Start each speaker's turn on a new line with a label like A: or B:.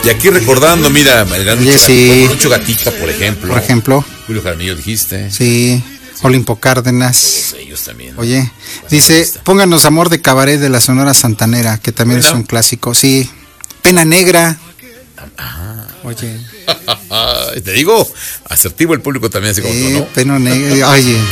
A: Y aquí recordando, mira,
B: Oye, sí.
A: Lucho Gatica, por ejemplo.
B: Por ejemplo.
A: Julio Jaramillo dijiste.
B: Sí. Olimpo Cárdenas.
A: Ellos también.
B: Oye, dice, pónganos Amor de Cabaret de la Sonora Santanera, que también es un clásico. Sí. Pena Negra. Oye.
A: Te digo, asertivo el público también, así como tú, ¿no?
B: Pena Negra. Oye.